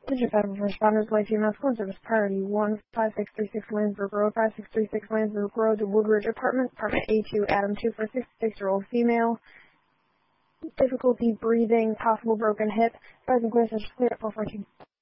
Dispatch responders, light female school service priority 15636 Lansburg Road, 5636 Lansburg Road to Woodridge Apartment A2, Adam 2 for 66-year-old female. Difficulty breathing, possible broken hip. Advising clear, clear at 414.